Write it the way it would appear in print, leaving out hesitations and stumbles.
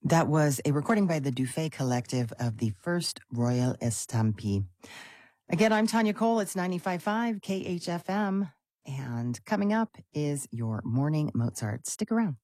That was a recording by the Dufay Collective of the first Royal Estampie. Again, I'm Tanya Cole. It's 95.5 KHFM. And coming up is your morning Mozart. Stick around.